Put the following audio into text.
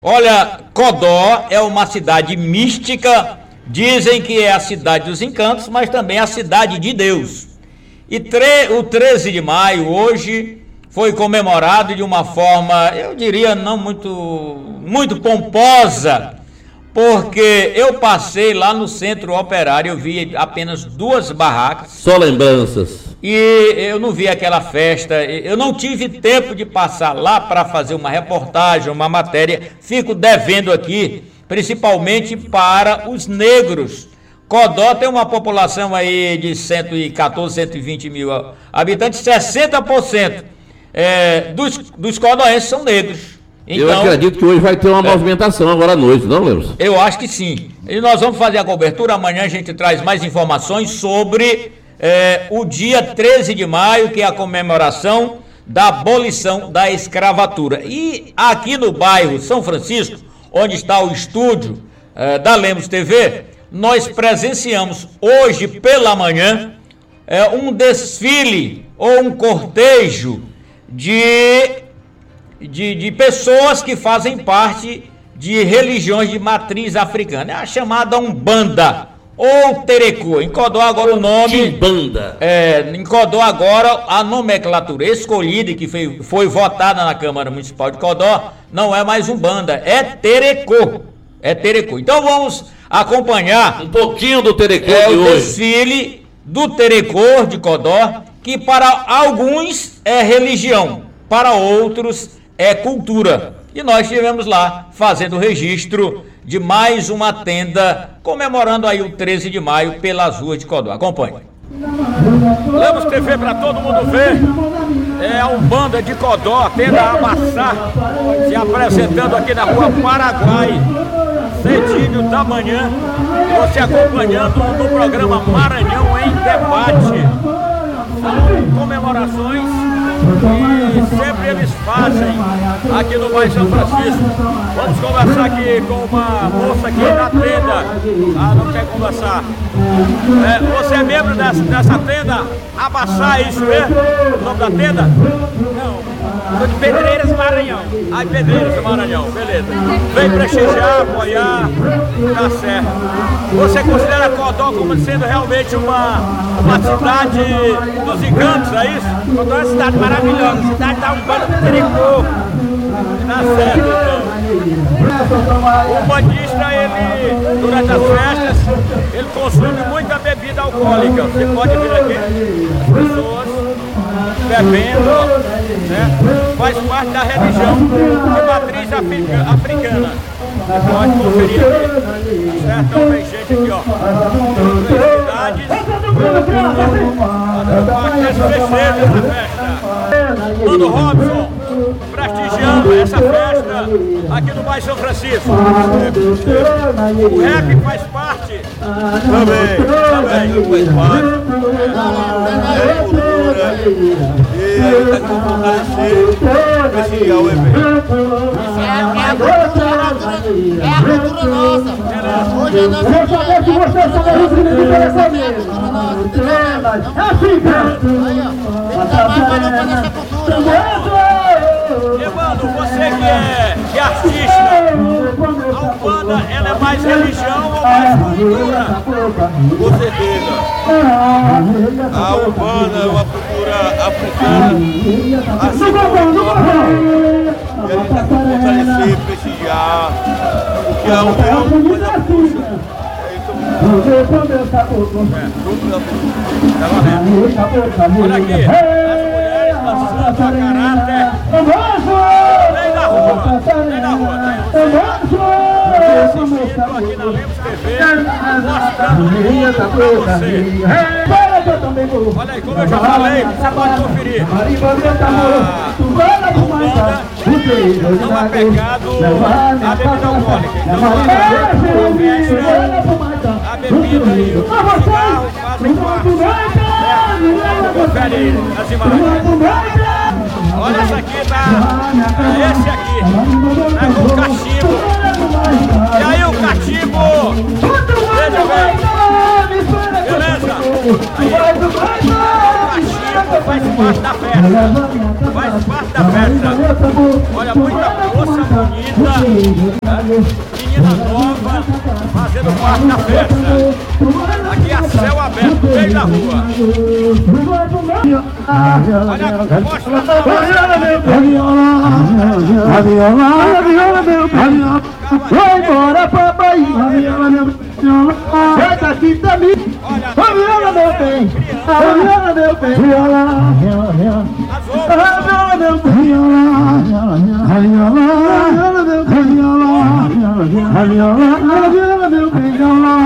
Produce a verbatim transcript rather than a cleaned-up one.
Olha, Codó é uma cidade mística, dizem que é a cidade dos encantos, mas também a cidade de Deus. E tre- o treze de maio, hoje, foi comemorado de uma forma, eu diria, não muito, muito pomposa, porque eu passei lá no centro operário, eu vi apenas duas barracas. Só lembranças. E eu não vi aquela festa, eu não tive tempo de passar lá para fazer uma reportagem, uma matéria, fico devendo aqui, principalmente para os negros. Codó tem uma população aí de cento e quatorze, cento e vinte mil habitantes, sessenta por cento é, dos, dos codóenses são negros. Então, eu acredito que hoje vai ter uma é, movimentação agora à noite, não, Lemos? Eu acho que sim. E nós vamos fazer a cobertura, amanhã a gente traz mais informações sobre é, o dia treze de maio, que é a comemoração da abolição da escravatura. E aqui no bairro São Francisco, onde está o estúdio é, da Lemos T V, nós presenciamos hoje pela manhã é, um desfile ou um cortejo de... De, de pessoas que fazem parte de religiões de matriz africana, é a chamada Umbanda ou Terecô. Em Codó agora o nome Umbanda. É, em Codó agora a nomenclatura escolhida, que foi, foi votada na Câmara Municipal de Codó, não é mais Umbanda, é Terecô. É Terecô. Então vamos acompanhar um pouquinho do Terecô é, de o hoje. Desfile do Terecô de Codó, que para alguns é religião, para outros é cultura. E nós estivemos lá fazendo o registro de mais uma tenda comemorando aí o treze de maio pelas ruas de Codó. Acompanhe. Lemos T V para todo mundo ver. É a Umbanda de Codó, a tenda Amassá, se apresentando aqui na rua Paraguai, cedinho da manhã. Você acompanhando no programa Maranhão em Debate. São comemorações e sempre eles fazem aqui no bairro São Francisco. Vamos conversar aqui com uma moça aqui da tenda. Ah, não quer conversar. É, você é membro dessa, dessa tenda? Abaçar, é isso mesmo? O nome da tenda? Não. Sou de Pedreiras, Maranhão. Ah, Pedreiras do Maranhão, beleza. Vem prestigiar, apoiar, tá certo. Você considera Codó como sendo realmente uma, uma cidade dos encantos, é isso? Codó é uma cidade maravilhosa, cidade da Umbanda do Terecô. Tá certo, então. O bandista, ele, durante as festas, ele consome muita bebida alcoólica. Você pode ver aqui as pessoas bebendo, né? Faz parte da religião de matriz africa, africana. Você pode conferir aqui, certo? Então tem gente aqui, ó, universidades, fazendo parte desse festejo dessa festa. Mano Robson, prestigiando essa festa aqui no bairro São Francisco. O rap faz parte. Também, também faz parte. É cultura. E aí está com vontade de prestigiar o evento. É a cultura, é a cultura nossa. Hoje é nossa Vou saber que você está recebendo dessa mesa. Aí, ó, tem que dar mais valor para nossa cultura, né? Evandro, você que é, que é artista, a Umbanda, ela é mais religião ou mais cultura? Com certeza. A Umbanda é uma cultura africana, assim como o e a gente está com fortalecer, prestigiar, porque a Umbanda é uma coisa puxa. É isso mesmo. Tá valendo. Olha aqui, as mulheres dançando a caráter. Vem na rua, vem na rua, você assistindo aqui na Lemos T V, mostrando tudo pra você. Olha aí, como eu já falei, você pode conferir. A Umbanda não é pecado a bebida alcoólica. Então, a bebida e o cigarro fazem parte. Confere aí as imagens. Olha essa aqui, tá? É esse aqui, tá com o cachimbo. E aí o cachimbo, veja bem, beleza? Aí, o cachimbo faz parte da festa. Faz parte da festa. Olha, muita moça bonita, né? Menina nova, fazendo parte da festa. Aqui é céu aberto, no meio da rua. Olha, mostra a viola, a viola, meu pai. Vai embora, papai. A viola, meu viola. Sai daqui da minha. A viola, meu bem. A viola, meu bem. Viola, viola, viola. A viola, meu bem. Viola, a viola, a viola, meu bem. Viola, a viola, a viola, meu bem. Viola.